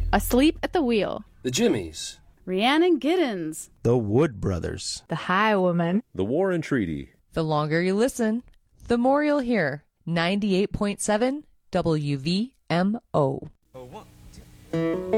Asleep at the Wheel, The Jimmies, Rhiannon Giddens, The Wood Brothers, The Highwoman, The War and Treaty. The longer you listen, the more you'll hear. 98.7 WVMO.